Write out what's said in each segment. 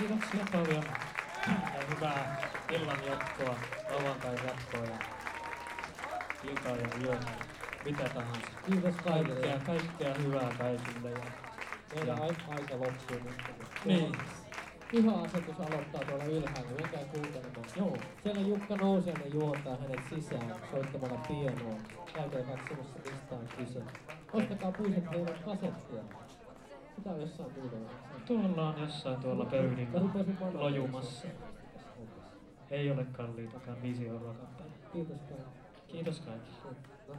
Kiitoksia paljon ja hyvää illan jatkoa, lauantain jatkoa ja iltaa ja yötä, mitä tahansa. Kiitos kaikille. Kaikkea hyvää kaikille. Meidän aika loppuu nyt. Niin. Piha-asetus aloittaa tuolla ylhäällä, menkää kuuntelemaan. Joo. Siellä Jukka Nousiainen juontaa hänet sisään soittamalla pianoa. Käykää katsomassa mistä on kyse. Ostakaa Puisen Heinon kasettia. Sitä on jossain muualla. Tuolla on jossain tuolla pöydillä lojumassa. Ei ole kalliitakaan, 5 € kappale. Kiitos kaikille. Kiitos kaikille.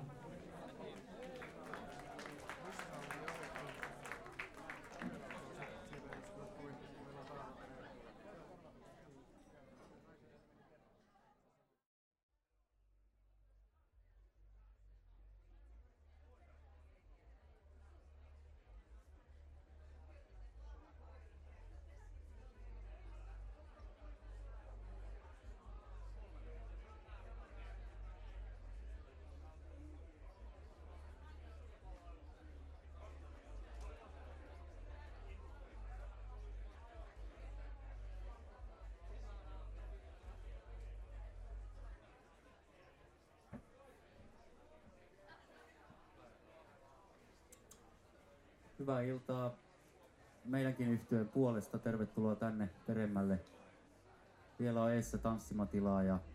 Hyvää iltaa meidänkin yhtyeen puolesta. Tervetuloa tänne peremmälle. Vielä on eessä tanssimatilaa ja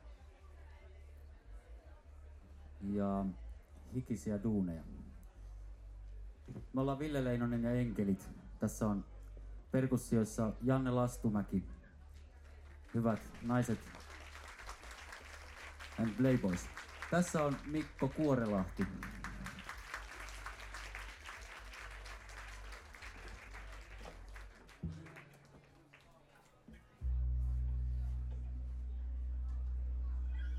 hikisiä duuneja. Me ollaan Ville Leinonen ja Enkelit. Tässä on perkussioissa Janne Lastumäki. Hyvät naiset and playboys. Tässä on Mikko Kuorelahti.